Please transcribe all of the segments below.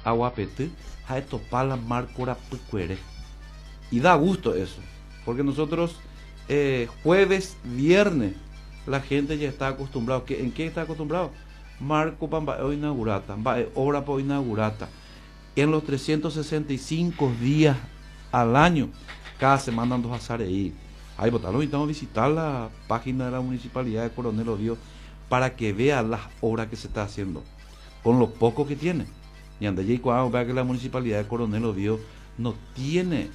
aguapete, a esto pala marcora pucuere. Y da gusto eso, porque nosotros jueves, viernes, la gente ya está acostumbrado. ¿En qué está acostumbrado? Marco Pamba inaugurata, obra por inaugurata. En los 365 días al año, cada semana nos vas a ir. Ahí votaron, invitamos a visitar la página de la Municipalidad de Coronel Oviedo para que vea las obras que se está haciendo, con lo poco que tiene. Y ande allí cuando vea que la Municipalidad de Coronel Oviedo no tiene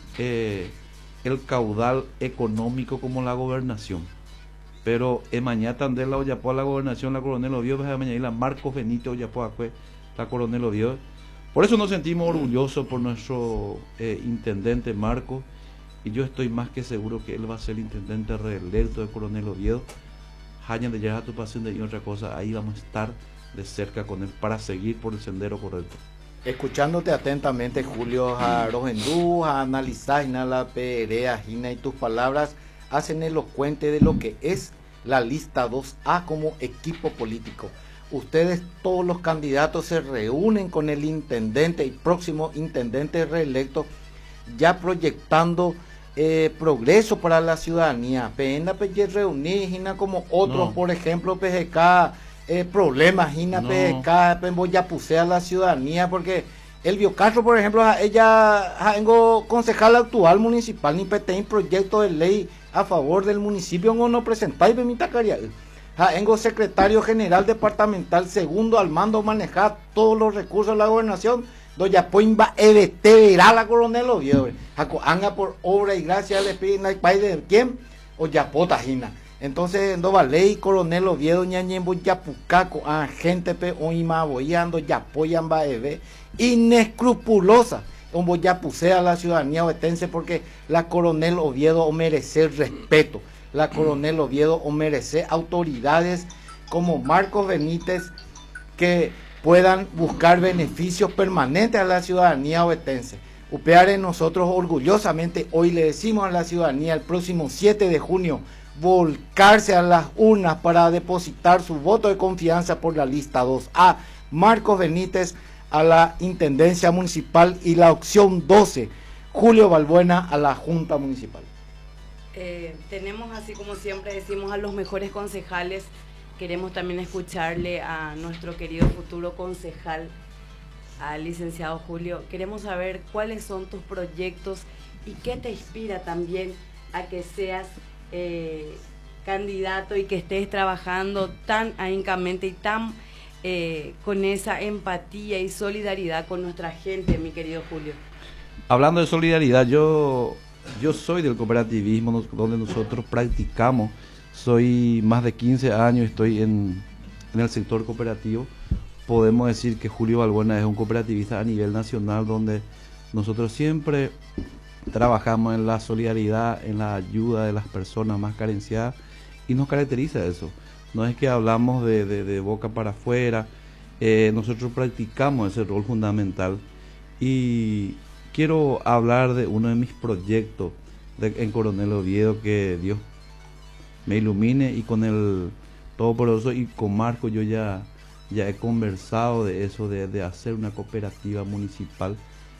el caudal económico como la gobernación. Pero en mañana también la Oyapoa, la gobernación, la Coronel Oviedo, la Marcos Benítez Oyapoa, la Coronel Oviedo. Por eso nos sentimos orgullosos por nuestro intendente Marcos, y yo estoy más que seguro que él va a ser el intendente reelecto de Coronel Oviedo. Hayan de llegar a tu paciente y otra cosa, ahí vamos a estar de cerca con él para seguir por el sendero correcto. Escuchándote atentamente, Julio, a Rojendú, a analizar la perea, Gina, y tus palabras hacen elocuente de lo que es la lista 2A como equipo político. Ustedes, todos los candidatos, se reúnen con el intendente y próximo intendente reelecto, ya proyectando progreso para la ciudadanía. Pena reunir, Gina, como otros, no. Por ejemplo, PGK, problemas, Gina, no. PGK, voy a puse a la ciudadanía, porque Elvio Castro, por ejemplo, ella tengo concejal actual municipal, ni PT proyecto de ley a favor del municipio, no presentáis, tengo secretario general departamental segundo al mando, manejar todos los recursos de la gobernación, doña Poimba EBT verá la Coronel Oviedo, anga por obra y gracia le piden al país de quién, o ya potajina. Entonces, no ley Coronel Oviedo, ñañembo, ya pucaco, a gente pe, oima, boyando, ya apoyan, va inescrupulosa, como ya puse a la ciudadanía ovetense, porque la Coronel Oviedo merece respeto, la Coronel Oviedo merece autoridades como Marcos Benítez que puedan buscar beneficios permanentes a la ciudadanía ovetense. Upeare, nosotros orgullosamente hoy le decimos a la ciudadanía el próximo 7 de junio volcarse a las urnas para depositar su voto de confianza por la lista 2A, Marcos Benítez a la Intendencia Municipal y la opción 12, Julio Balbuena a la Junta Municipal. Tenemos, así como siempre decimos, a los mejores concejales. Queremos también escucharle a nuestro querido futuro concejal, al licenciado Julio. Queremos saber cuáles son tus proyectos y qué te inspira también a que seas candidato y que estés trabajando tan ahincamente y tan con esa empatía y solidaridad con nuestra gente, mi querido Julio. Hablando de solidaridad, yo soy del cooperativismo, donde nosotros practicamos. Soy más de 15 años, estoy en el sector cooperativo. Podemos decir que Julio Balbuena es un cooperativista a nivel nacional, donde nosotros siempre trabajamos en la solidaridad, en la ayuda de las personas más carenciadas, y nos caracteriza eso. No es que hablamos de boca para afuera, nosotros practicamos ese rol fundamental. Y quiero hablar de uno de mis proyectos en Coronel Oviedo, que Dios me ilumine, y con el Todopoderoso y con Marco yo ya he conversado de eso, de hacer una cooperativa municipal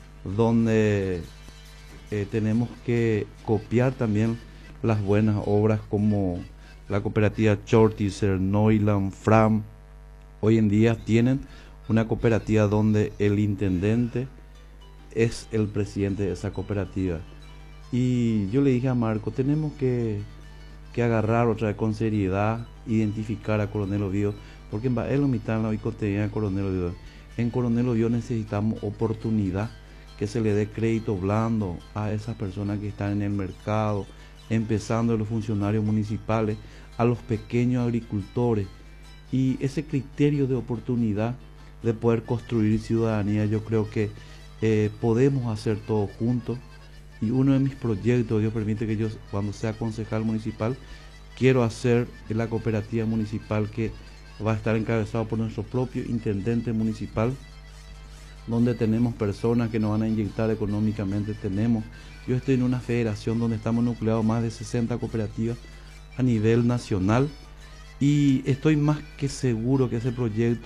donde tenemos que copiar también las buenas obras como la cooperativa Chortizer, Neuland, Fram. Hoy en día tienen una cooperativa donde el intendente es el presidente de esa cooperativa. Y yo le dije a Marco, tenemos que agarrar otra vez con seriedad, identificar a Coronel Oviedo, porque en Baelo mitad en la bicotería de Coronel Oviedo. En Coronel Oviedo necesitamos oportunidad, que se le dé crédito blando a esas personas que están en el mercado, empezando los funcionarios municipales, a los pequeños agricultores, y ese criterio de oportunidad de poder construir ciudadanía, yo creo que podemos hacer todo juntos. Y uno de mis proyectos, Dios permite que yo, cuando sea concejal municipal, quiero hacer la cooperativa municipal, que va a estar encabezado por nuestro propio intendente municipal, donde tenemos personas que nos van a inyectar económicamente. Yo estoy en una federación donde estamos nucleados más de 60 cooperativas a nivel nacional, y estoy más que seguro que ese proyecto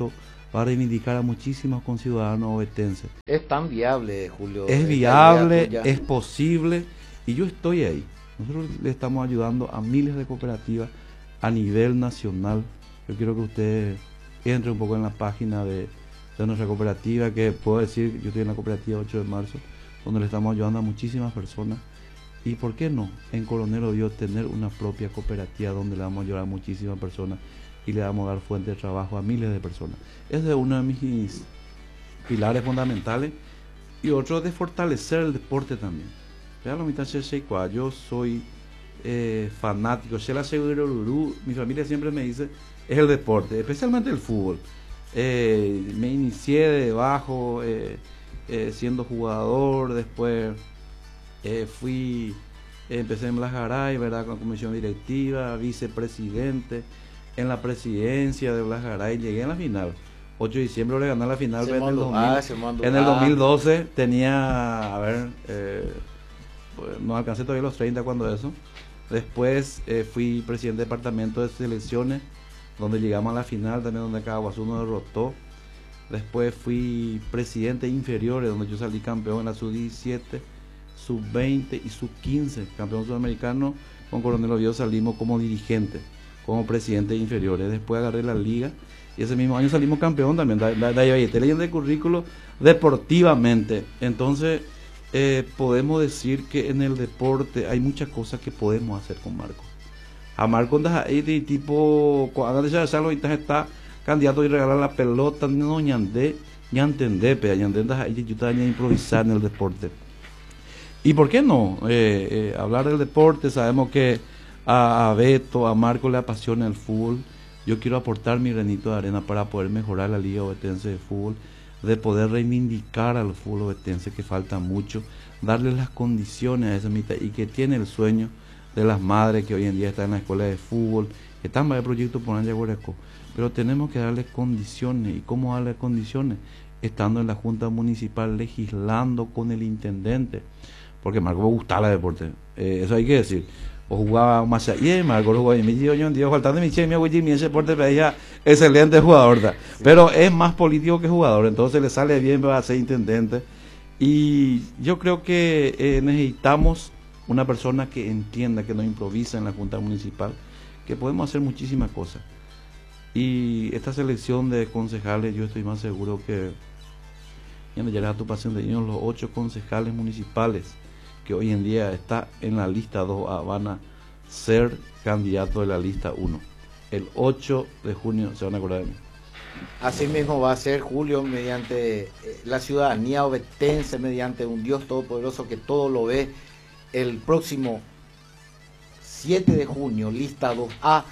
para reivindicar a muchísimos conciudadanos ovetenses. Es tan viable, Julio. Es viable, es posible, y yo estoy ahí. Nosotros le estamos ayudando a miles de cooperativas a nivel nacional. Yo quiero que usted entre un poco en la página de nuestra cooperativa, que puedo decir, yo estoy en la cooperativa 8 de marzo, donde le estamos ayudando a muchísimas personas. Y por qué no, en Coronel Oviedo tener una propia cooperativa donde le vamos a ayudar a muchísimas personas y le vamos a dar fuente de trabajo a miles de personas. Ese es uno de mis pilares fundamentales. Y otro de fortalecer el deporte también. Yo soy fanático. Mi familia siempre me dice, es el deporte, especialmente el fútbol. Me inicié de abajo siendo jugador, después empecé en Blas Garay, ¿verdad? Con la comisión directiva, vicepresidente, en la presidencia de Blas Garay, llegué a la final. 8 de diciembre le gané la final, en el 2012 tenía, pues, no alcancé todavía los 30 cuando eso. Después fui presidente del departamento de selecciones, donde llegamos a la final, también donde Caguazú nos derrotó. Después fui presidente inferiores, donde yo salí campeón en la sub-17, sub-20 y sub-15, campeón sudamericano. Con Coronel Oviedo salimos como dirigente, como presidente inferiores. Después agarré la liga y ese mismo año salimos campeón también. Estoy leyendo el currículo deportivamente. Entonces podemos decir que en el deporte hay muchas cosas que podemos hacer con Marco. A Marco ahí de tipo, cuando ya está candidato a regalar la pelota, no ñandé, ya entendé, pero ya entendés ahí, yo también improvisar en el deporte. ¿Y por qué no? Hablar del deporte, sabemos que a Beto, a Marco le apasiona el fútbol. Yo quiero aportar mi granito de arena para poder mejorar la Liga Ovetense de Fútbol, de poder reivindicar al fútbol ovetense, que falta mucho, darle las condiciones a esa mitad y que tiene el sueño de las madres que hoy en día están en la escuela de fútbol, que están en el proyecto por Anyaguareco, pero tenemos que darle condiciones. ¿Y cómo darle condiciones? Estando en la Junta Municipal, legislando con el intendente, porque Marco me gustaba el deporte, eso hay que decir. O jugaba más allá, Marco jugaba, y me dijo yo, faltando mi ese deporte, veía excelente jugador, ¿verdad? Sí. Pero es más político que jugador, entonces le sale bien para ser intendente. Y yo creo que necesitamos una persona que entienda, que no improvisa en la Junta Municipal, que podemos hacer muchísimas cosas. Y esta selección de concejales, yo estoy más seguro que ya me llegará a tu pasión de niños, los 8 concejales municipales que hoy en día está en la lista 2A van a ser candidatos de la lista 1. El 8 de junio se van a acordar de mí. Así mismo va a ser, Julio, mediante la ciudadanía ovetense, mediante un Dios todopoderoso que todo lo ve. El próximo 7 de junio, lista 2A,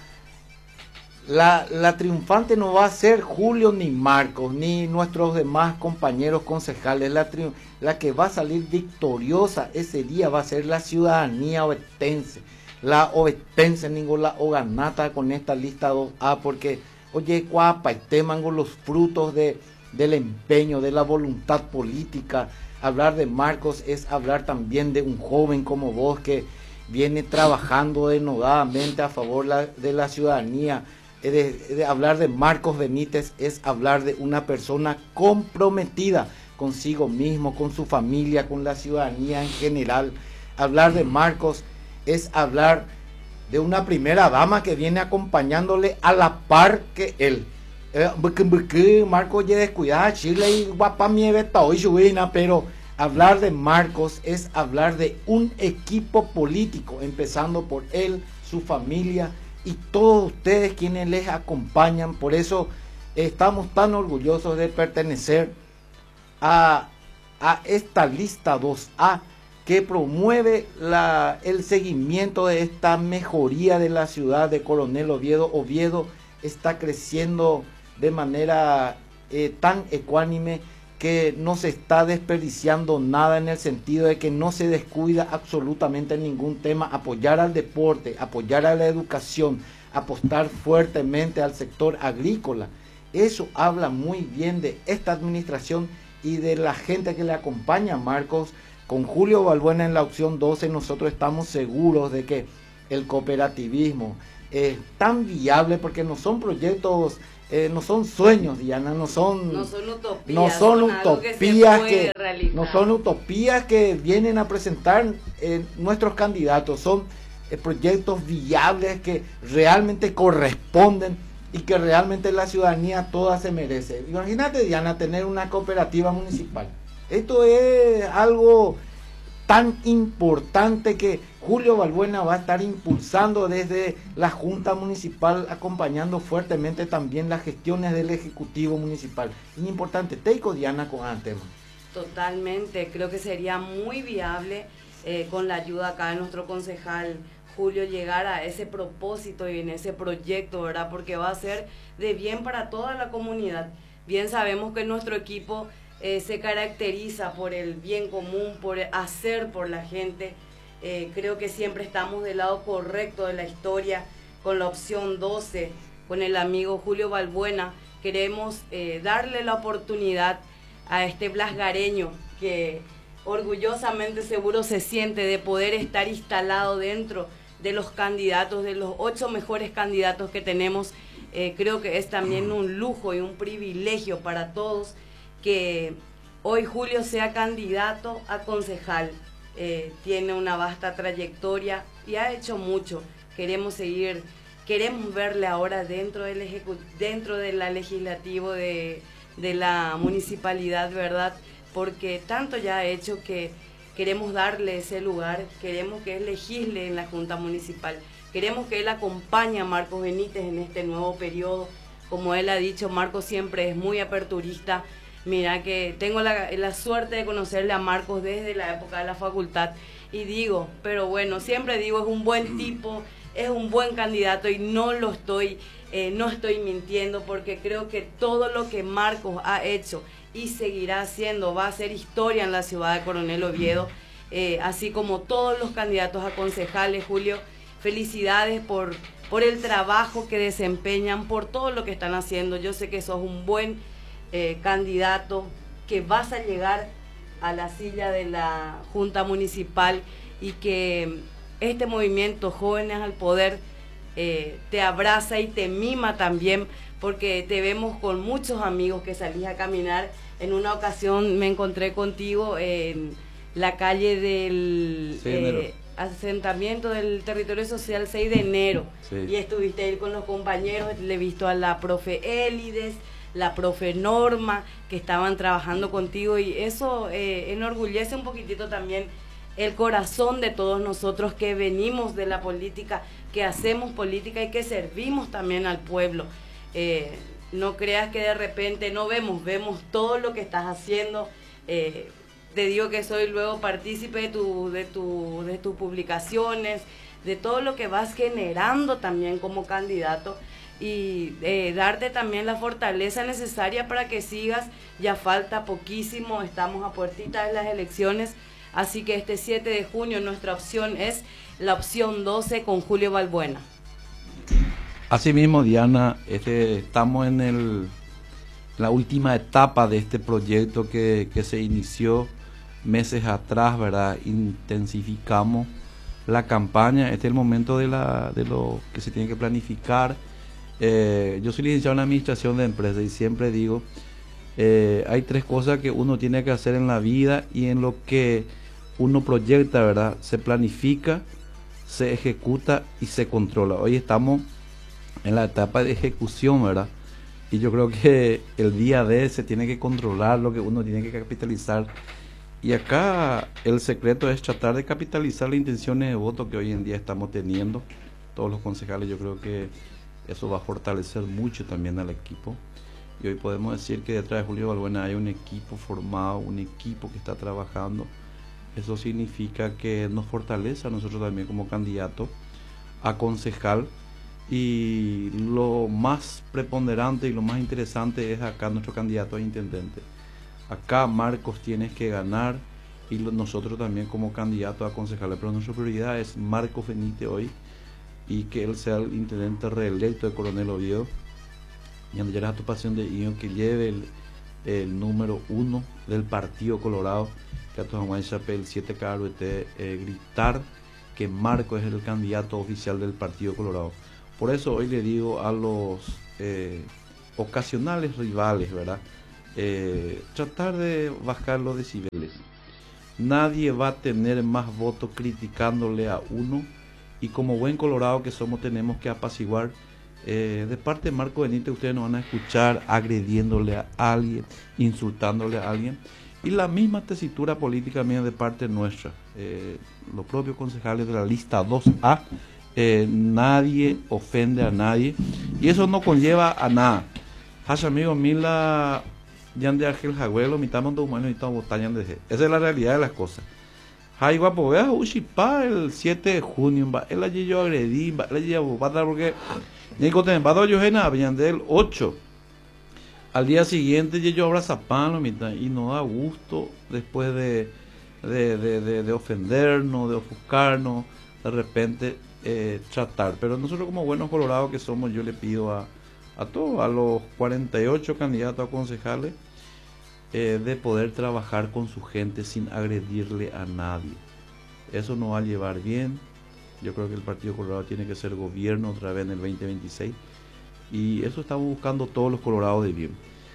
la triunfante no va a ser Julio ni Marcos, ni nuestros demás compañeros concejales. La que va a salir victoriosa ese día va a ser la ciudadanía ovetense. La ovetense, la oganata con esta lista 2A, porque, oye, cuapa y temango los frutos del empeño, de la voluntad política. Hablar de Marcos es hablar también de un joven como vos que viene trabajando denodadamente a favor de la ciudadanía. De hablar de Marcos Benítez es hablar de una persona comprometida consigo mismo, con su familia, con la ciudadanía en general. Hablar de Marcos es hablar de una primera dama que viene acompañándole a la par que él. Marcos ya descuidada Chile y guapa mi beta hoy subina, pero hablar de Marcos es hablar de un equipo político, empezando por él, su familia y todos ustedes quienes les acompañan. Por eso estamos tan orgullosos de pertenecer a esta lista 2A que promueve el seguimiento de esta mejoría de la ciudad de Coronel Oviedo. Oviedo está creciendo de manera tan ecuánime que no se está desperdiciando nada, en el sentido de que no se descuida absolutamente ningún tema. Apoyar al deporte, apoyar a la educación, apostar fuertemente al sector agrícola. Eso habla muy bien de esta administración y de la gente que le acompaña a Marcos. Con Julio Balbuena en la opción 12 nosotros estamos seguros de que el cooperativismo, tan viable, porque no son proyectos, no son sueños, Diana, no son utopías, no son utopías que vienen a presentar nuestros candidatos, son proyectos viables que realmente corresponden y que realmente la ciudadanía toda se merece. Imagínate, Diana, tener una cooperativa municipal. Esto es algo tan importante que Julio Balbuena va a estar impulsando desde la Junta Municipal, acompañando fuertemente también las gestiones del Ejecutivo Municipal. Es importante. Teico, Diana, con el tema. Totalmente, creo que sería muy viable con la ayuda acá de nuestro concejal Julio llegar a ese propósito y en ese proyecto, ¿verdad? Porque va a ser de bien para toda la comunidad. Bien sabemos que nuestro equipo se caracteriza por el bien común, por hacer por la gente. Creo que siempre estamos del lado correcto de la historia, con la opción 12, con el amigo Julio Balbuena. Queremos darle la oportunidad a este blasgareño que orgullosamente seguro se siente de poder estar instalado dentro de los candidatos, de los 8 mejores candidatos que tenemos. Creo que es también un lujo y un privilegio para todos que hoy Julio sea candidato a concejal. Tiene una vasta trayectoria y ha hecho mucho. Queremos verle ahora dentro del legislativo de la municipalidad, ¿verdad? Porque tanto ya ha hecho que queremos darle ese lugar, queremos que él legisle en la Junta Municipal, queremos que él acompañe a Marcos Benítez en este nuevo periodo. Como él ha dicho, Marcos siempre es muy aperturista. Mira que tengo la suerte de conocerle a Marcos desde la época de la facultad y digo, pero bueno, siempre digo, es un buen tipo, es un buen candidato y no estoy mintiendo, porque creo que todo lo que Marcos ha hecho y seguirá haciendo va a ser historia en la ciudad de Coronel Oviedo, así como todos los candidatos a concejales. Julio, felicidades por el trabajo que desempeñan, por todo lo que están haciendo. Yo sé que sos un buen candidato, que vas a llegar a la silla de la Junta Municipal y que este movimiento Jóvenes al Poder te abraza y te mima también, porque te vemos con muchos amigos que salís a caminar. En una ocasión me encontré contigo en la calle del asentamiento del territorio social 6 de enero, sí. Y estuviste ahí con los compañeros, le he visto a la profe Élides, la profe Norma, que estaban trabajando contigo, y eso enorgullece un poquitito también el corazón de todos nosotros que venimos de la política, que hacemos política y que servimos también al pueblo. No creas que de repente no vemos todo lo que estás haciendo. Te digo que soy luego partícipe de tus publicaciones, de todo lo que vas generando también como candidato, y darte también la fortaleza necesaria para que sigas. Ya falta poquísimo, estamos a puertita de las elecciones, así que este 7 de junio nuestra opción es la opción 12 con Julio Balbuena. Asimismo, Diana, estamos en la última etapa de este proyecto que se inició meses atrás, ¿verdad? Intensificamos la campaña. Este es el momento de lo que se tiene que planificar. Yo soy licenciado en administración de empresas y siempre digo, hay 3 cosas que uno tiene que hacer en la vida y en lo que uno proyecta, ¿verdad? Se planifica, se ejecuta y se controla. Hoy estamos en la etapa de ejecución, ¿verdad? Y yo creo que el día de se tiene que controlar lo que uno tiene que capitalizar. Y acá el secreto es tratar de capitalizar las intenciones de voto que hoy en día estamos teniendo todos los concejales. Yo creo que eso va a fortalecer mucho también al equipo. Y hoy podemos decir que detrás de Julio Balbuena hay un equipo formado, un equipo que está trabajando. Eso significa que nos fortalece a nosotros también como candidato a concejal. Y lo más preponderante y lo más interesante es acá nuestro candidato a intendente. Acá Marcos tiene que ganar y nosotros también como candidato a concejales, pero nuestra prioridad es Marcos Benítez hoy y que él sea el intendente reelecto de Coronel Oviedo. Y ando ya tu pasión de ello, que lleve el número 1 del Partido Colorado, que a todos vamos a el 7 gritar que Marcos es el candidato oficial del Partido Colorado. Por eso hoy le digo a los ocasionales rivales, ¿verdad? Tratar de bajar los decibeles. Nadie va a tener más votos criticándole a uno, y como buen colorado que somos tenemos que apaciguar. De parte de Marco Benítez ustedes no van a escuchar agrediéndole a alguien, insultándole a alguien, y la misma tesitura política mía de parte nuestra. Los propios concejales de la lista 2A, nadie ofende a nadie, y eso no conlleva a nada. Hash amigo Mila Yan de Argel Jagüelo, mitamos dos humanos y estamos votando. Esa es la realidad de las cosas. Hay guapo, vea, Uchipa el 7 de junio, él allí yo agredí, él allí yo porque Nico te empató yo en el 8. Al día siguiente yo abraza pan y nos da gusto después de ofendernos, de ofuscarnos, de repente tratar. Pero nosotros como buenos colorados que somos, yo le pido a todos, a los 48 candidatos a concejales, de poder trabajar con su gente sin agredirle a nadie. Eso nos va a llevar bien. Yo creo que el Partido Colorado tiene que ser gobierno otra vez en el 2026, y eso estamos buscando todos los colorados de bien.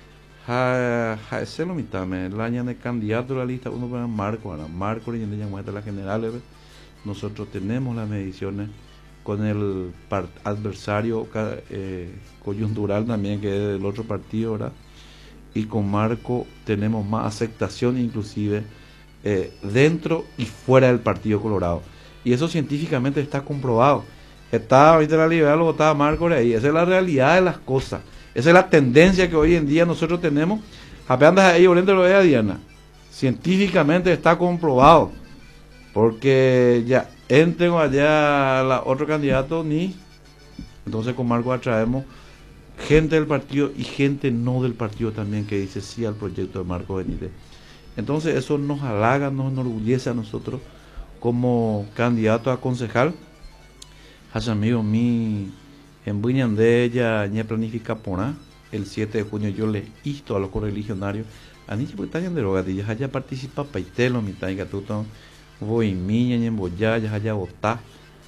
Ese lo mitame, el año de candidato a la lista, uno para Marco y en muestra la general. Nosotros tenemos las mediciones con el adversario coyuntural también, que es del otro partido, ¿verdad? Y con Marco tenemos más aceptación, inclusive dentro y fuera del Partido Colorado. Y eso científicamente está comprobado. Está ahorita la liberal, lo votaba Marco ahí. Esa es la realidad de las cosas. Esa es la tendencia que hoy en día nosotros tenemos. Apenas ahí, volviendo lo vea Diana. Científicamente está comprobado. Porque ya entren allá la otro candidato ni. Entonces con Marco atraemos gente del partido y gente no del partido también que dice sí al proyecto de Marco Benítez. Entonces eso nos halaga, nos enorgullece a nosotros como candidato a concejal. Hace amigo mi en Buñan de ella ñe planifica poner el 7 de junio yo le insto a los correligionarios a ni pues están en derogadillas allá participa paitelo mitad y gatuto voy miña en boyaya allá votar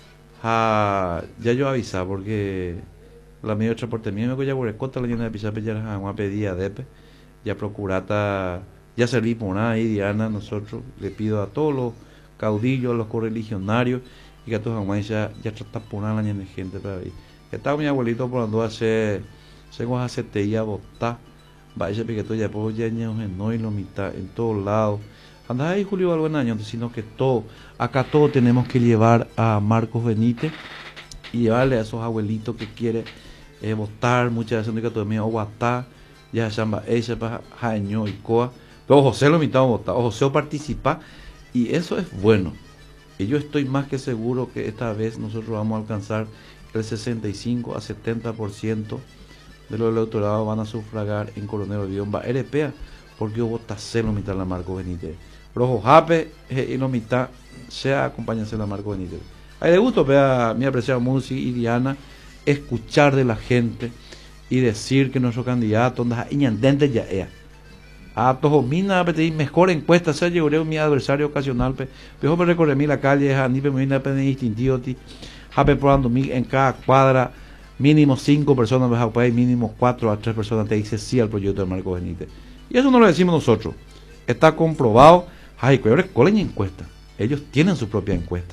ya yo avisa porque la medio transporte mío me voy a volver contra la llena de pisar ya a pedir a depe ya procurata ya serví por ahí Diana. Nosotros le pido a todos los caudillos, a los correligionarios y que a todos ya trata por la de gente para ahí. Estaba mi abuelito por andar a hacer a CTI a votar vaya piqueto ya pues ya no y lo mitad en todos lados anda ahí Julio algún año, sino que acá todos tenemos que llevar a Marcos Benítez y llevarle a esos abuelitos que quiere votar muchas veces que todavía o votar ya chamba ella para jaño y coa pero José lo mitad a votar o José participa y eso es bueno. Y yo estoy más que seguro que esta vez nosotros vamos a alcanzar el 65 a 70% de los electorados van a sufragar en Coronel Biomba RPA, porque hubo tacelo mitad la Marco Benítez. Rojo Jape y lo mitad sea acompañarse la Marco Benítez. Hay de gusto, vea mi apreciado Murci y Diana, escuchar de la gente y decir que nuestro candidato anda iñandente ya es. A todos mina mejor encuesta se llegó mi adversario ocasional pero me recorre mi la calle a nivel muy distintivo ti hape probando en cada cuadra mínimo 5 personas mínimo 4 a 3 personas te dice sí al proyecto de Marco Benítez y eso no lo decimos nosotros, está comprobado. Ay, cuál encuesta, ellos tienen su propia encuesta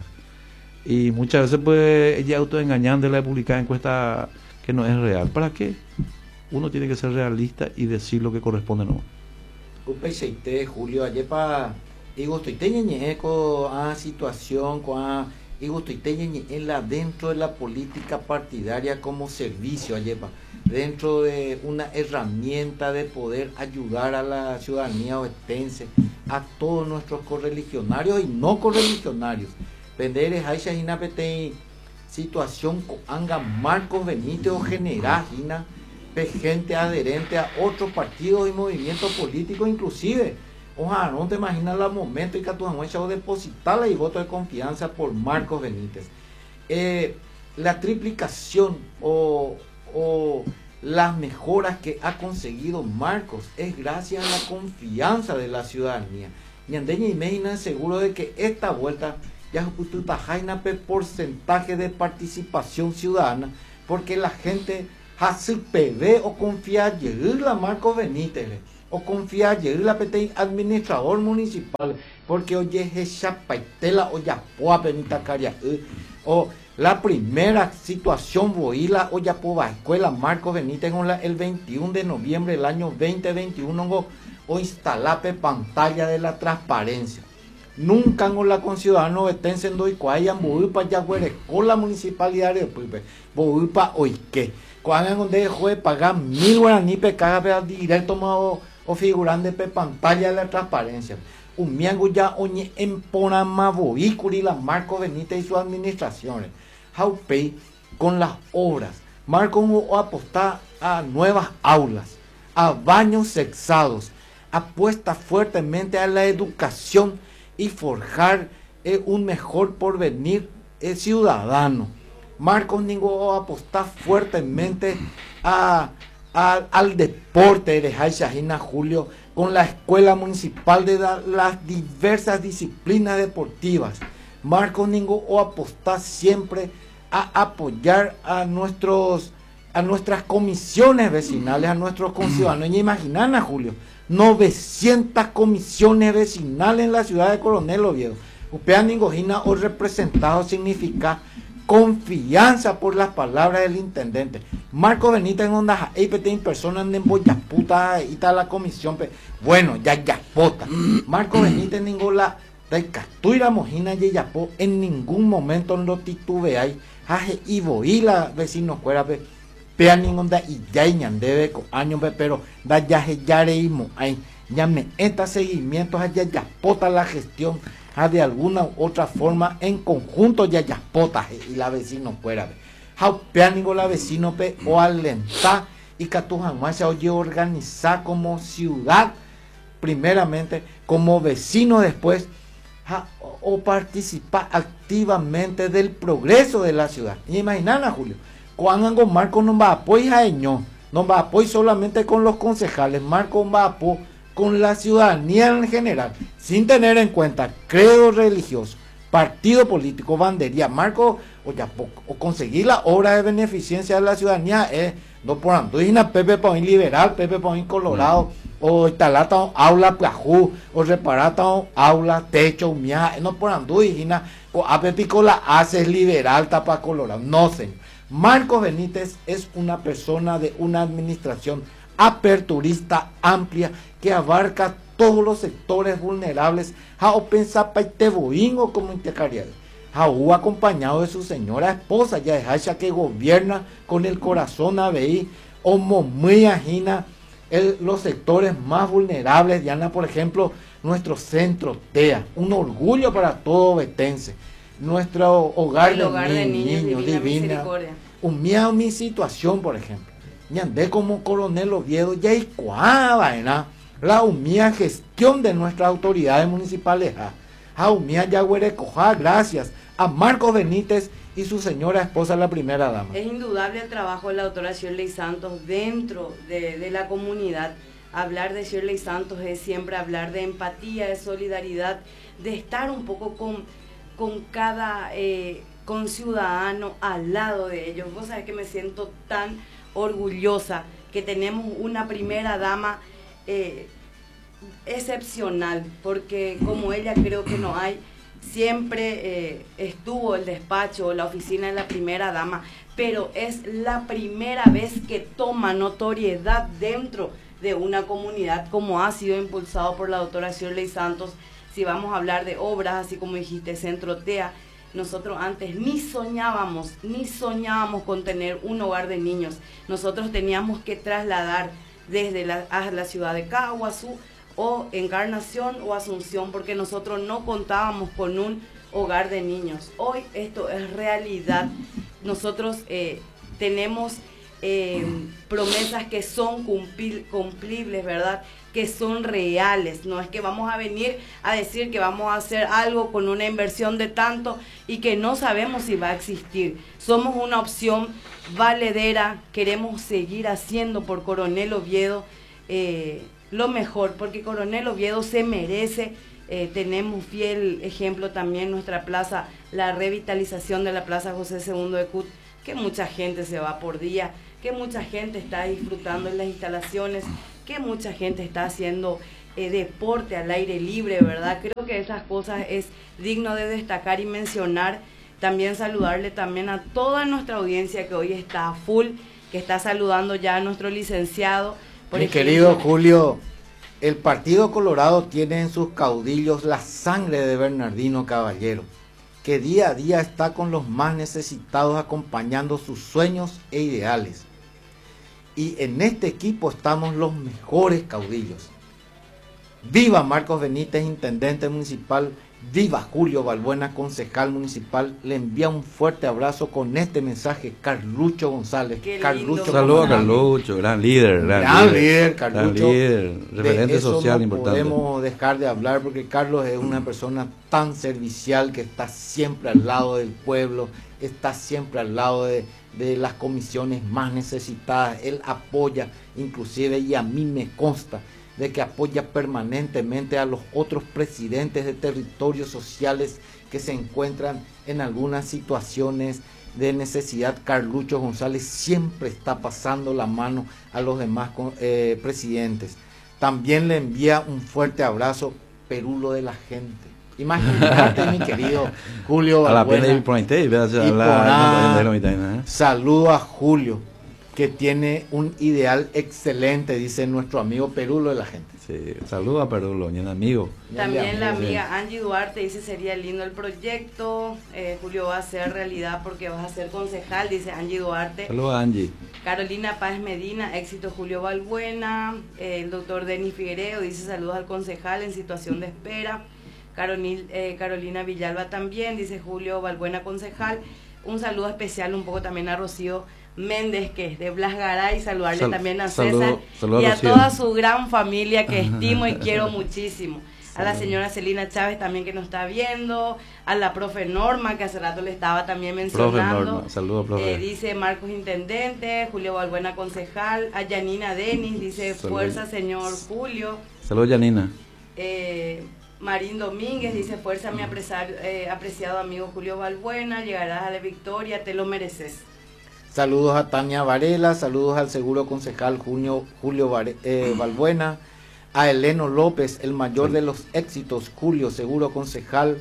y muchas veces pues ella autoengañándole a publicar encuesta que no es real. ¿Para qué? Uno tiene que ser realista y decir lo que corresponde nomás. Upecheite Julio ayepa igustoiteñe con a situación con a igustoiteñe en la dentro de la política partidaria como servicio ayepa dentro de una herramienta de poder ayudar a la ciudadanía oestense, a todos nuestros correligionarios y no correligionarios. Penderes Aisha Hinapete situación con Anga Marcos Benítez o General Hina gente adherente a otros partidos y movimientos políticos, inclusive ojalá no te imaginas el momento en que tu amuecha depositarle y voto de confianza por Marcos Benítez. La triplicación o las mejoras que ha conseguido Marcos es gracias a la confianza de la ciudadanía. Ñandeña y Meina seguro de que esta vuelta ya jaina porcentaje de participación ciudadana porque la gente hace PV o confía en la Marcos Benítez, o confía en la PT administrador municipal, porque oye esa paitela o ya poa penita caria, o la primera situación voila o ya poa escuela Marcos Benítez el 21 de noviembre del año 2021 o instalape pantalla de la transparencia. Nunca con la conciudadano betense en doicuayan boipa ya con la municipalidad de Puipe, boipa oike. Cuando donde dejó de pagar 1000 guaraní pe caga directo o figurante pe pantalla de la transparencia. Un miango ya oñe empona mavoicuri la Marcos Benítez y sus administraciones. Jaupei con las obras. Marcos o apostar a nuevas aulas, a baños sexados, apuesta fuertemente a la educación y forjar un mejor porvenir ciudadano. Marcos Ningo apostar fuertemente al deporte de Jaishahina Julio con la escuela municipal de las diversas disciplinas deportivas. Marcos Ningo apostar siempre a apoyar a nuestras comisiones vecinales, a nuestros conciudadanos. Y imaginan, Julio, 900 comisiones vecinales en la ciudad de Coronel Oviedo. Upea Ningojina o representado significa confianza por las palabras del intendente. Marcos Benítez en onda EPT en persona en Boyaputa y tal la comisión. Bueno, ya pota. Marcos Benítez ningola de Castuira Mojina y Yapó en ningún momento lo titubeáis. Haje y voy la vecino fuera pea ningonda y ya ñandebe con años pero da ya yareimo ahí ya me esta seguimientos allá ya pota la gestión de alguna u otra forma en conjunto ya pota y la vecino fuera pea ningola vecino pe o alentar y catujan más oye organizar como ciudad primeramente como vecino después o participar activamente del progreso de la ciudad. Y imaginan, Julio, cuando Marcos no va a apoyar no va a apoyar solamente con los concejales, Marcos va a apoyar con la ciudadanía en general, sin tener en cuenta credo religioso, partido político, bandería. Marcos o conseguir la obra de beneficencia de la ciudadanía no por anduina Pepe Paín liberal, Pepe Paín colorado, o instalar aula plajú, o reparar aula, techo, no por anduina, o a Pepico la haces liberal, tapa colorado. No, señor. Marcos Benítez es una persona de una administración aperturista amplia que abarca todos los sectores vulnerables. O pensar paiteboín o como intercariado. Acompañado de su señora esposa, ya es Hacha que gobierna con el corazón ABI, o muy ajina los sectores más vulnerables. Diana, por ejemplo, nuestro centro TEA, un orgullo para todo betense. Nuestro hogar de niños, divina. Mi situación, por ejemplo. Ñandé como Coronel Oviedo, ya y la humilla gestión de nuestras autoridades municipales. Humilla Yagüerecoja, gracias a Marcos Benítez y su señora esposa, la primera dama. Es indudable el trabajo de la doctora Shirley Santos dentro de la comunidad. Hablar de Shirley Santos es siempre hablar de empatía, de solidaridad, de estar un poco con cada conciudadano al lado de ellos. Vos sabés que me siento tan orgullosa que tenemos una primera dama excepcional, porque como ella creo que no hay. Siempre estuvo el despacho, la oficina de la primera dama, pero es la primera vez que toma notoriedad dentro de una comunidad, como ha sido impulsado por la doctora Shirley Santos. Si vamos a hablar de obras, así como dijiste, Centro TEA, nosotros antes ni soñábamos con tener un hogar de niños. Nosotros teníamos que trasladar desde a la ciudad de Caguazú, o Encarnación o Asunción, porque nosotros no contábamos con un hogar de niños. Hoy esto es realidad. Nosotros tenemos promesas que son cumplibles, ¿verdad? Que son reales. No es que vamos a venir a decir que vamos a hacer algo con una inversión de tanto y que no sabemos si va a existir. Somos una opción valedera, queremos seguir haciendo por Coronel Oviedo lo mejor, porque Coronel Oviedo se merece. Tenemos fiel ejemplo también nuestra plaza, la revitalización de la plaza José II de Cut, que mucha gente se va por día, que mucha gente está disfrutando en las instalaciones, que mucha gente está haciendo deporte al aire libre, ¿verdad? Creo que esas cosas es digno de destacar y mencionar. También saludarle también a toda nuestra audiencia que hoy está a full, que está saludando ya a nuestro licenciado. Mi querido Julio, el Partido Colorado tiene en sus caudillos la sangre de Bernardino Caballero, que día a día está con los más necesitados acompañando sus sueños e ideales. Y en este equipo estamos los mejores caudillos. Viva Marcos Benítez, intendente municipal. Viva Julio Balbuena, concejal municipal. Le envía un fuerte abrazo con este mensaje Carlucho González. Carlucho, saludos a Carlucho, gran líder, gran líder, Carlucho, gran líder, referente social no importante. No podemos dejar de hablar porque Carlos es una persona tan servicial que está siempre al lado del pueblo, está siempre al lado de las comisiones más necesitadas. Él apoya, inclusive, y a mí me consta de que apoya permanentemente a los otros presidentes de territorios sociales que se encuentran en algunas situaciones de necesidad. Carlucho González siempre está pasando la mano a los demás presidentes. También le envía un fuerte abrazo, Perulo de la gente. Imagínate, mi querido Julio Balbuena. Saludo a Julio, que tiene un ideal excelente, dice nuestro amigo Perulo de la gente. Sí, saludos a Perulo, mi amigo. También la amiga Angie Duarte dice, sería lindo el proyecto, Julio va a ser realidad porque vas a ser concejal, dice Angie Duarte. Saludos a Angie. Carolina Páez Medina, éxito Julio Balbuena. El doctor Denis Figueredo dice, saludos al concejal en situación de espera. Carolina Villalba también dice, Julio Balbuena concejal. Un saludo especial un poco también a Rocío Méndez, que es de Blas Garay, saludarle también a César y a toda su gran familia que estimo y quiero muchísimo. A la señora Celina Chávez también que nos está viendo, a la profe Norma que hace rato le estaba también mencionando. Profe Norma, saludos profe. Dice Marcos Intendente, Julio Balbuena concejal, a Yanina Denis, dice fuerza señor Julio. Saludos Yanina. Marín Domínguez dice, fuerza mi apreciado amigo Julio Balbuena, llegarás a la victoria, te lo mereces. Saludos a Tania Varela, saludos al seguro concejal Julio Balbuena, a Eleno López, el mayor de los éxitos, Julio, seguro concejal,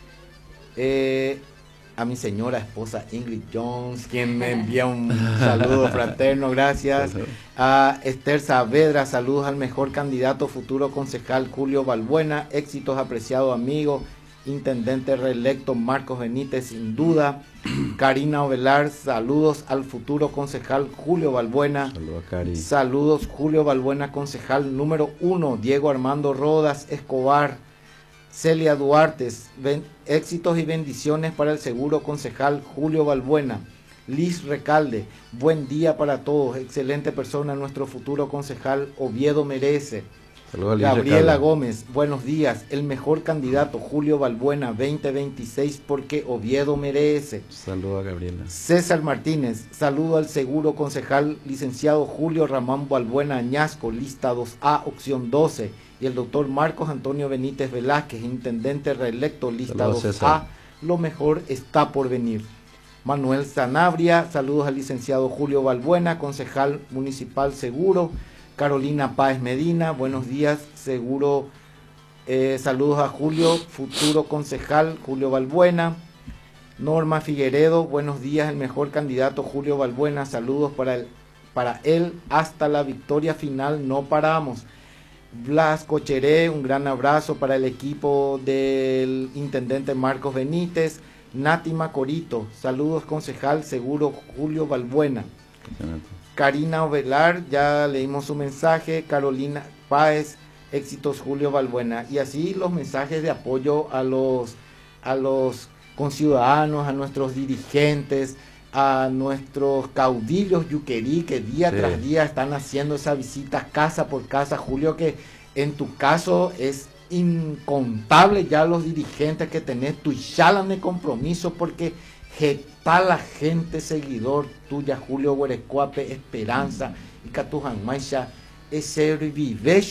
a mi señora esposa Ingrid Jones, quien me envía un saludo fraterno, gracias. A Esther Saavedra, saludos al mejor candidato futuro concejal Julio Balbuena, éxitos apreciado amigo, intendente reelecto Marcos Benítez, sin duda. Karina Ovelar, saludos al futuro concejal Julio Balbuena. Saludos, Cari. Saludos Julio Balbuena, concejal número 1, Diego Armando Rodas Escobar. Celia Duarte, éxitos y bendiciones para el seguro concejal Julio Balbuena. Liz Recalde, buen día para todos, excelente persona nuestro futuro concejal Oviedo merece. Saludos, Gabriela Gómez, buenos días, el mejor candidato Julio Balbuena 2026 porque Oviedo merece. Saludos a Gabriela. César Martínez, saludo al seguro concejal licenciado Julio Ramón Balbuena Añasco, lista 2A, opción 12, y el doctor Marcos Antonio Benítez Velázquez, intendente reelecto, lista saludos, 2A, César. Lo mejor está por venir. Manuel Sanabria, saludos al licenciado Julio Balbuena, concejal municipal seguro. Carolina Páez Medina, buenos días, seguro, saludos a Julio, futuro concejal Julio Balbuena. Norma Figueredo, buenos días, el mejor candidato Julio Balbuena, saludos para él, hasta la victoria final no paramos. Blas Cocheré, un gran abrazo para el equipo del intendente Marcos Benítez. Nati Macorito, saludos concejal seguro Julio Balbuena. Karina Ovelar, ya leímos su mensaje. Carolina Páez, éxitos Julio Balbuena. Y así los mensajes de apoyo a los conciudadanos, a nuestros dirigentes, a nuestros caudillos yuquerí que día tras día están haciendo esa visita casa por casa. Julio, que en tu caso es incontable ya los dirigentes que tenés, tu chalan de compromiso, porque está la gente seguidor tuya, Julio Huerecuape, Esperanza y Catujan Maisha, ese vive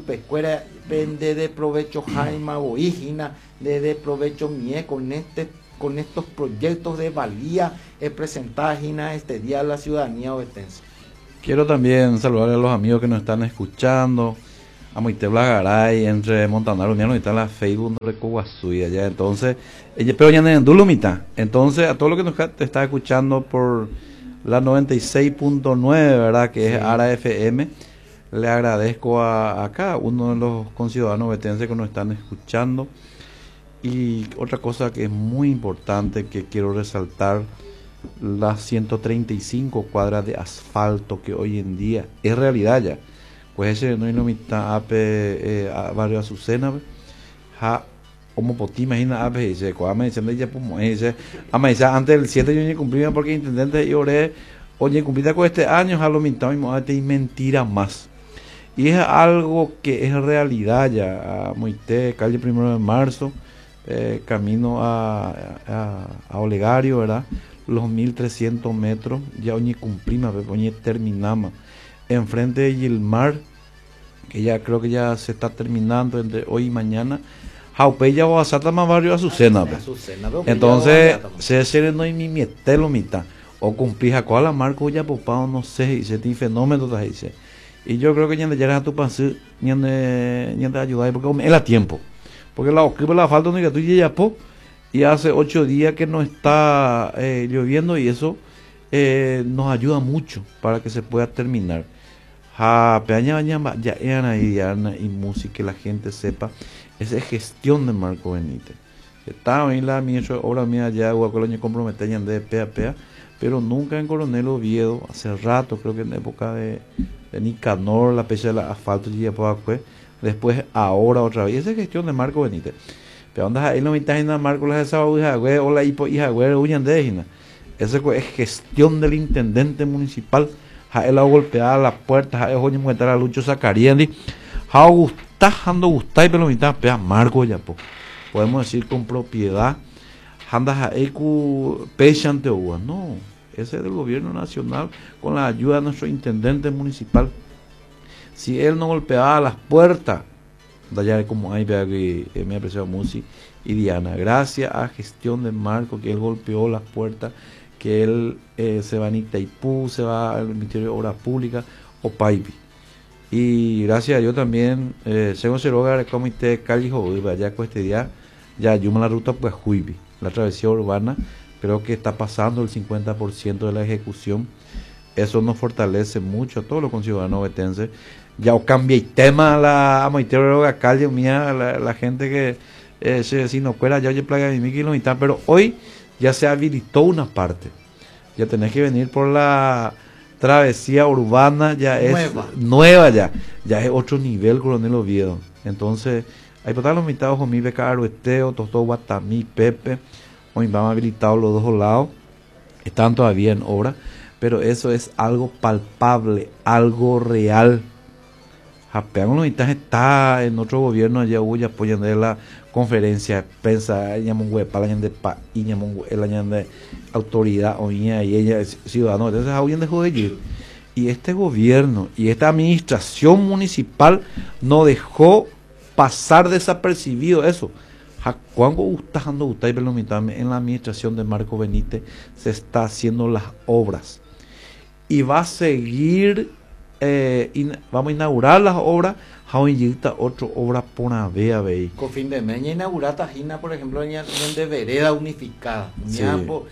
chupecuera, vende de provecho Jaima Boígina, de provecho mie con este con estos proyectos de valía presentados en este día a la ciudadanía ovetense? Quiero también saludar a los amigos que nos están escuchando, a Moitebla Garay, entre Montanar Unión, está la Facebook de Coguazú allá, entonces, pero ya en Dulumita, entonces a todo lo que nos está escuchando por la 96.9, ¿verdad? Que es Ara FM, le agradezco a cada uno de los conciudadanos ovetenses que nos están escuchando. Y otra cosa que es muy importante que quiero resaltar, las 135 cuadras de asfalto que hoy en día es realidad ya. Pues ese no es lo mitad a barrio Azucena, ja como poti imagina ape dice, cuando me dicen ya pues dice, dice antes del 7 yo ni cumplía porque intendente y oré, oye cumplida con este año a lo mitad y mentira más. Y es algo que es realidad ya, a Moité, calle 1 de marzo, camino a Olegario, ¿verdad? Los 1300 metros, ya hoy cumplimos, hoy terminamos. Enfrente de Gilmar, que ya creo que ya se está terminando entre hoy y mañana, Jaupeya o Asata más barrio Azucena. Entonces, se no hay mi mietelo mitad, o cumplija con la marca ya popado, no sé, y se tiene fenómenos, dice. Y yo creo que ya llegas a tu paso, ya te ayudar, porque es a tiempo. Porque la oscriba la falta no que tú ya po, y hace 8 días que no está lloviendo y eso nos ayuda mucho para que se pueda terminar. Ya y música, que la gente sepa, esa es gestión de Marco Benítez. Estaba en la ministra obra mía ya, Guacoloña comprometeñan de pea, pero nunca en Coronel Oviedo, hace rato, creo que en época de Nicanor, la pecha del asfalto, y después ahora otra vez. Esa es gestión de Marco Benítez. Pero andas ahí no me está Marco las esa hija o la hija huyan de Gina. Esa es gestión del intendente municipal. Él ha golpeado las puertas, ha dejado de a Lucho Zacarieli. Ha gustado y pero mitad pea Marco ya po. Podemos decir con propiedad. Andas ahí cu pecha ante uva. No, ese es del gobierno nacional con la ayuda de nuestro intendente municipal. Si él no golpeaba las puertas, allá como hay que me apreció Musi y Diana, gracias a gestión de Marco, que él golpeó las puertas, que él se va a Itaipú, se va al Ministerio de Obras Públicas o Paipi. Y gracias a Dios también, según se logra el comité Calijo, allá con este día, ya yuma la ruta pues Huibi, la travesía urbana, creo que está pasando el 50% de la ejecución. Eso nos fortalece mucho a todos los conciudadanos ovetenses. Ya o cambia el tema la calle mía, la gente que si no fuera ya oye plaga de 1000 kilómetros, pero hoy ya se habilitó una parte. Ya tenés que venir por la travesía urbana, ya es nueva ya es otro nivel, Coronel Oviedo. Entonces, hay para los mitad ojo mi beca Aruesteo, Tostó Guatamí, Pepe, hoy vamos habilitados los dos lados, están todavía en obra, pero eso es algo palpable, algo real. Japean los mitad está en otro gobierno allá hubo ya apoyan de la conferencia de prensa llamó huepa la de y llamó el año de autoridad oía y ella es ciudadano, entonces alguien dejó de ir. Y este gobierno y esta administración municipal no dejó pasar desapercibido eso. Cuando en la administración de Marco Benítez se está haciendo las obras y va a seguir. Vamos a inaugurar las obras, vamos a otra obra por una vez. Con fin de mes, inaugurar Tajina, por ejemplo, en de vereda unificada. Sí.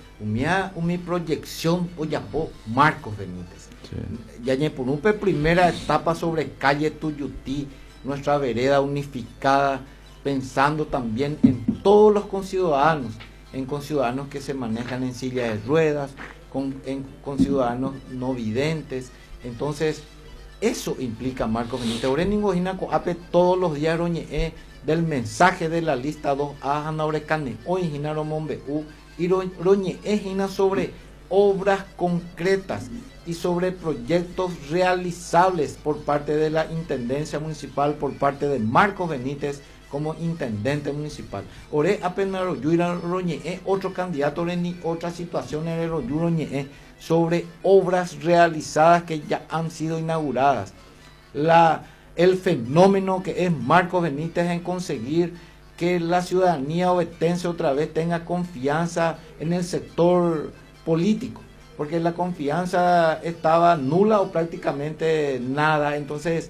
Mi proyección, oye, Marcos Benítez. Sí. Ya por una primera etapa sobre calle Tuyutí, nuestra vereda unificada, pensando también en todos los conciudadanos, en conciudadanos que se manejan en silla de ruedas, con ciudadanos no videntes. Entonces, eso implica Marco Benítez. Oreningo Ginaco ape todos los días del mensaje de la lista 2A Hanaurecane, hoy Ginaro Mombeú, y Roñe Gina sobre obras concretas y sobre proyectos realizables por parte de la Intendencia Municipal, por parte de Marco Benítez como intendente municipal. Ore apenas Roñe otro candidato ni otra situación en el Roñe sobre obras realizadas que ya han sido inauguradas. El fenómeno que es Marco Benítez en conseguir que la ciudadanía ovetense otra vez tenga confianza en el sector político, porque la confianza estaba nula o prácticamente nada. Entonces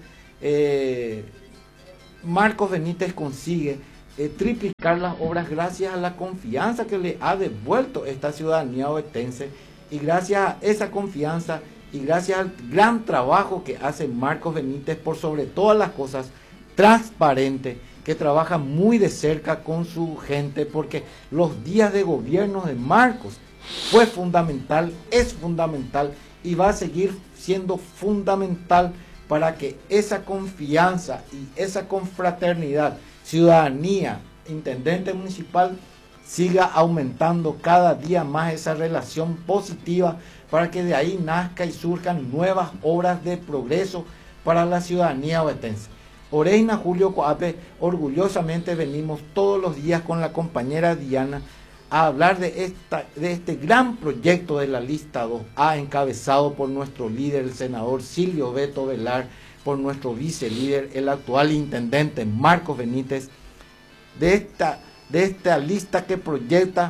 Marcos Benítez consigue triplicar las obras gracias a la confianza que le ha devuelto esta ciudadanía ovetense, y gracias a esa confianza y gracias al gran trabajo que hace Marcos Benítez, por sobre todas las cosas, transparente, que trabaja muy de cerca con su gente, porque los días de gobierno de Marcos fue fundamental, es fundamental y va a seguir siendo fundamental para que esa confianza y esa confraternidad, ciudadanía, intendente municipal, siga aumentando cada día más esa relación positiva, para que de ahí nazca y surjan nuevas obras de progreso para la ciudadanía ovetense. Oreina Julio Coape, orgullosamente venimos todos los días con la compañera Diana a hablar de este gran proyecto de la lista 2A, encabezado por nuestro líder, el senador Silvio Beto Velar, por nuestro vicelíder, el actual intendente Marcos Benítez, de esta lista que proyecta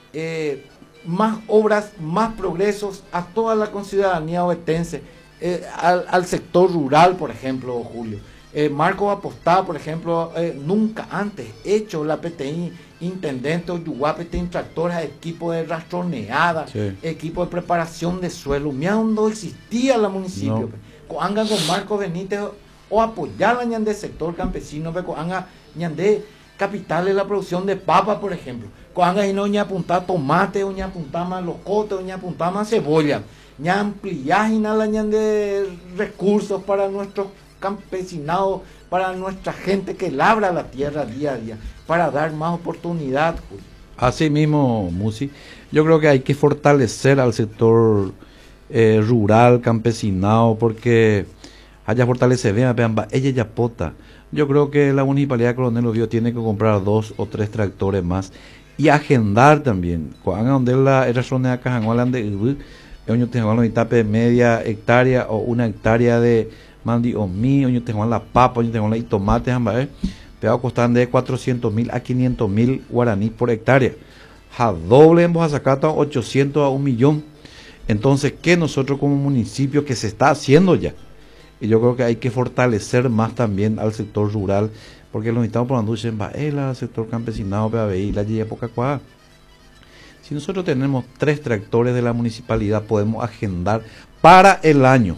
más obras, más progresos a toda la ciudadanía ovetense, al sector rural, por ejemplo, Julio. Marcos apostaba, por ejemplo, nunca antes hecho la PTI, intendente Oyuguape, tractores, equipo de rastroneada, sí, equipo de preparación de suelo. Mira, no existía la municipio. No. Anga con Marcos Benítez o apoyar la ñande sector campesino, anga ñande capital de la producción de papa, por ejemplo. Anga y no ña apuntar tomate, o ña apuntar más locote, o ña apuntar más cebolla. Ña ampliar y nada ñande recursos para nuestros campesinado, para nuestra gente que labra la tierra día a día, para dar más oportunidad. Así mismo, Musi, yo creo que hay que fortalecer al sector rural, campesinado, porque allá fortalece bien, ella ya pota. Yo creo que la municipalidad de Coronel Oviedo tiene que comprar 2 o 3 tractores más y agendar también. Cuando donde la era zona de Cajangualan de media hectárea o 1 hectárea de mandi o mi, oño tengo la papa, oño tengo la tomate, pero costan de 400.000 a 500.000 guaraní por hectárea. A doble en Bojazacata, 800 a 1 millón. Entonces, ¿qué nosotros como municipio que se está haciendo ya? Y yo creo que hay que fortalecer más también al sector rural, porque los estamos poniendo el sector campesinado, la poca cuá. Si nosotros tenemos 3 tractores de la municipalidad, podemos agendar para el año.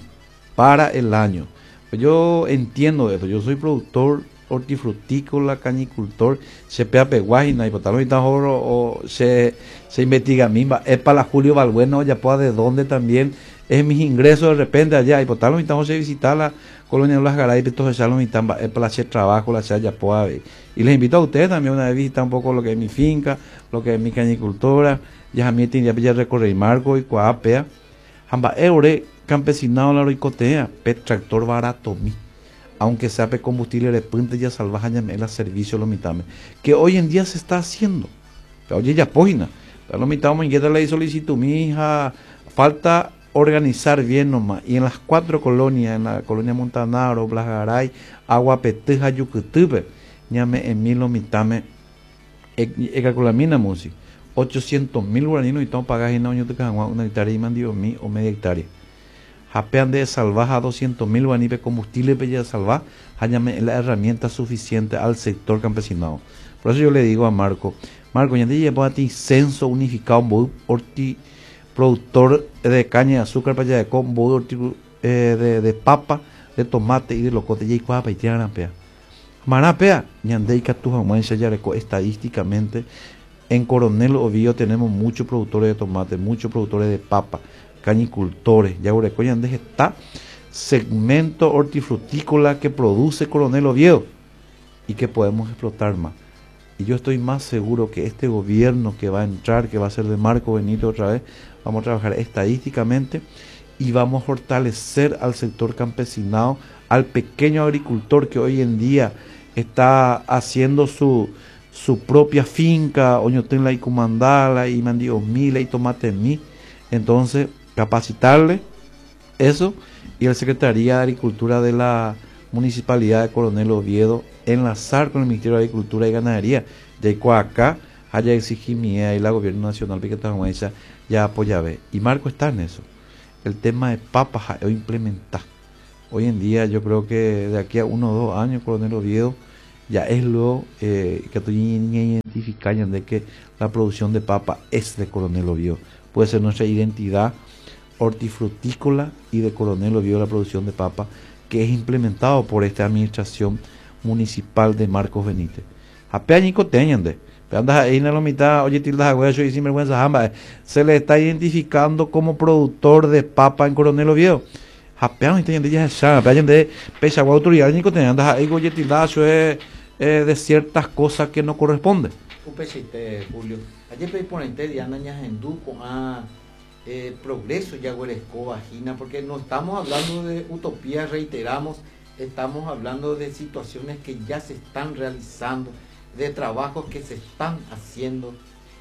Yo entiendo eso, yo soy productor hortifrutícola, cañicultor, se pega peguajina y por tal o se investiga misma, es para la Julio Balbuena, ya pueda de dónde también es mis ingresos de repente allá, y por tal o se visita la colonia de las Garay, es para hacer trabajo, la ya pueda ver. Y les invito a ustedes también una vez visitar un poco lo que es mi finca, lo que es mi cañicultora, ya a mí tenía que recorrer Marco y Coapea, jamba eure campesinado la roicotea, tractor barato mi, aunque sea pe combustible de punta ya salvaje la servicio lo mitame, que hoy en día se está haciendo. Pero oye ya pógina, lo mitamos inquieta le solicitud mi hija, falta organizar bien nomás, y en las 4 colonias, en la colonia Montanaro, Blagaray, Aguapeteja, Yucutupe, ñame en mí lo mitame, calculamina musi, 800.000 guaraníes y estamos pagando en año de Cajanguá, 1 hectárea y mandio mi o media hectárea. Japean de salvaje a 200.000 guaraníes combustible para salvar, hayame la herramienta suficiente al sector campesinado. Por eso yo le digo a Marco, ya te llevo a ti censo unificado, productor de caña de azúcar para allá de combo, de papa, de tomate y de locote, y cuapa y tiran pea. Marapea, ñandeica tu jamuense ya estadísticamente. En Coronel Oviedo tenemos muchos productores de tomate, muchos productores de papa, cañicultores. Ya Urecoyandés está segmento hortifrutícola que produce Coronel Oviedo y que podemos explotar más. Y yo estoy más seguro que este gobierno que va a entrar, que va a ser de Marco Benítez otra vez, vamos a trabajar estadísticamente y vamos a fortalecer al sector campesinado, al pequeño agricultor que hoy en día está haciendo su propia finca, oñotenla y comandala y mandio mila y tomate mi. Entonces, capacitarle eso, y la Secretaría de Agricultura de la Municipalidad de Coronel Oviedo, enlazar con el Ministerio de Agricultura y Ganadería, de acá haya exigimia y la Gobierno Nacional Piquetahuense ya apoya. Y Marco está en eso. El tema de papas o implementar. Hoy en día yo creo que de aquí a 1 o 2 años Coronel Oviedo ya es lo que estoy identificando de que la producción de papa es de Coronel Oviedo. Puede ser nuestra identidad hortifrutícola y de Coronel Oviedo la producción de papa que es implementado por esta administración municipal de Marcos Benítez. Apeñico teñande. Andas ahí en la mitad, oye, tildas agüecho y sin vergüenza jamba. Se le está identificando como productor de papa en Coronel Oviedo. Japean y teñande ya se apean de pecha autoridad ni coten andas ahí oye tildazo es de ciertas cosas que no corresponden. Un pechite, Julio. Ayer pedí por ente Diana Ñajendú con progreso ya hueresco vagina, porque no estamos hablando de utopías, reiteramos, estamos hablando de situaciones que ya se están realizando, de trabajos que se están haciendo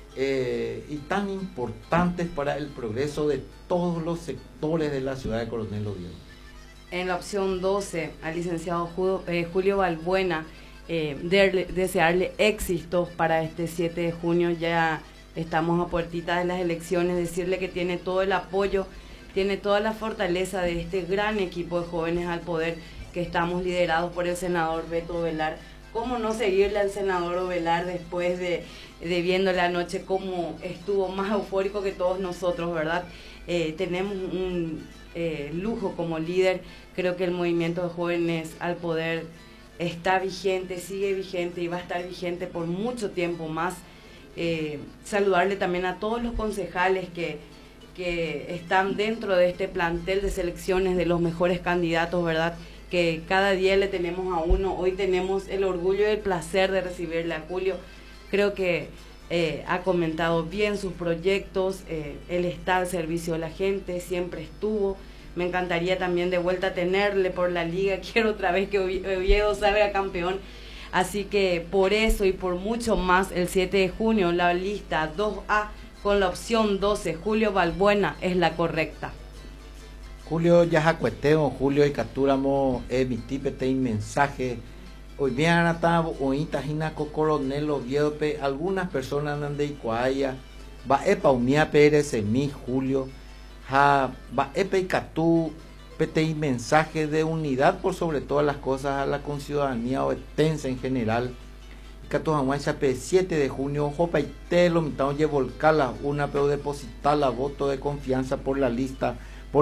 y tan importantes para el progreso de todos los sectores de la ciudad de Coronel Oviedo. En la opción 12, al licenciado Julio Balbuena, desearle éxitos para este 7 de junio, ya estamos a puertita de las elecciones, decirle que tiene todo el apoyo, tiene toda la fortaleza de este gran equipo de jóvenes al poder que estamos liderados por el senador Beto Ovelar. ¿Cómo no seguirle al senador Ovelar después de viéndole anoche cómo estuvo más eufórico que todos nosotros, verdad? Tenemos un lujo como líder. Creo que el movimiento de jóvenes al poder está vigente, sigue vigente y va a estar vigente por mucho tiempo más. Saludarle también a todos los concejales que están dentro de este plantel de selecciones de los mejores candidatos, ¿verdad? Que cada día le tenemos a uno. Hoy tenemos el orgullo y el placer de recibirle a Julio. Creo que ha comentado bien sus proyectos, él está al servicio de la gente, siempre estuvo. Me encantaría también de vuelta tenerle por la liga, quiero otra vez que Oviedo salga campeón. Así que por eso y por mucho más, el 7 de junio la lista 2A con la opción 12, Julio Balbuena, es la correcta. Julio Yajacueteo, Julio y capturamos mi tipete y mensaje. Hoy bien anata oíta jina Coronel Oviedo, algunas personas andan de Icuaya, va epa umia Pérez mi Julio, va epa y catú pete y mensaje de unidad por sobre todas las cosas a la conciudadanía oetense en general. Catu Jamuancha 7 de junio, Jopa y Telo, mitad oye volcala una pero depositar la voto de confianza por la lista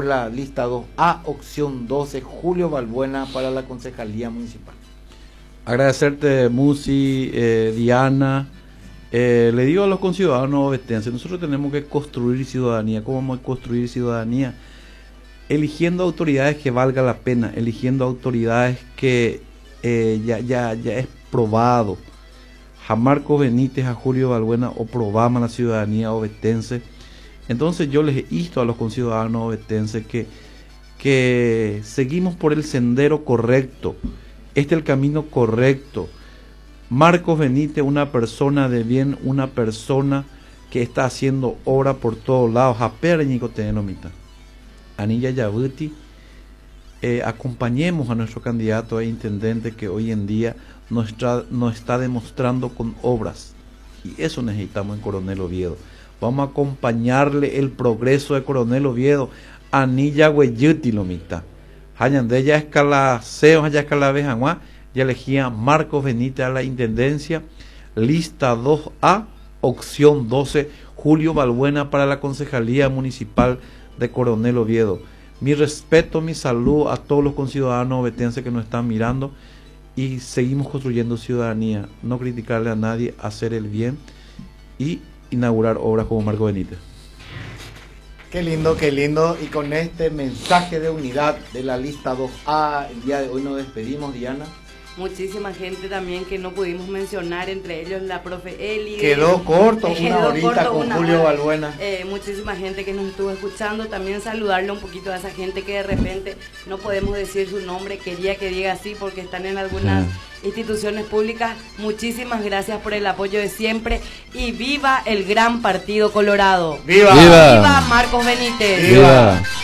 2A, opción 12, Julio Balbuena para la Concejalía Municipal. Agradecerte, Musi, Diana. Le digo a los conciudadanos ovetenses, nosotros tenemos que construir ciudadanía. ¿Cómo vamos a construir ciudadanía? Eligiendo autoridades que valga la pena, eligiendo autoridades que ya es probado. A Marcos Benítez, a Julio Balbuena, o probamos la ciudadanía ovetense. Entonces yo les insto a los conciudadanos ovetenses que seguimos por el sendero correcto. Este es el camino correcto. Marcos Benítez, una persona de bien, una persona que está haciendo obra por todos lados. Anilla Yabuti, acompañemos a nuestro candidato a intendente que hoy en día nos está demostrando con obras. Y eso necesitamos en Coronel Oviedo. Vamos a acompañarle el progreso de Coronel Oviedo. Anilla Hueyuti Lomita. Hayande ya escala Seo, ya escala Bejanguá, ya elegía Marcos Benítez a la intendencia. Lista 2A, opción 12, Julio Balbuena para la Concejalía Municipal de Coronel Oviedo. Mi respeto, mi salud a todos los conciudadanos ovetenses que nos están mirando y seguimos construyendo ciudadanía. No criticarle a nadie, hacer el bien y inaugurar obras como Marcos Benítez. Qué lindo, y con este mensaje de unidad de la lista 2A, el día de hoy nos despedimos, Diana. Muchísima gente también que no pudimos mencionar, entre ellos la profe Eli. Quedó corto una horita con Julio Balbuena. Muchísima gente que nos estuvo escuchando. También saludarle un poquito a esa gente que de repente no podemos decir su nombre, quería que diga así porque están en algunas instituciones públicas. Muchísimas gracias por el apoyo de siempre y viva el gran Partido Colorado. ¡Viva! ¡Viva Marcos Benítez! ¡Viva!